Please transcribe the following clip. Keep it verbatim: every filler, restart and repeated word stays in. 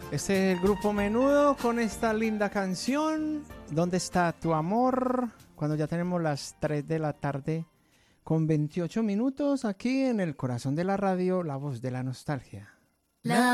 Este es el grupo Menudo con esta linda canción, ¿Dónde está tu amor? Cuando ya tenemos las tres de la tarde con veintiocho minutos aquí en el corazón de la radio, la voz de la nostalgia. La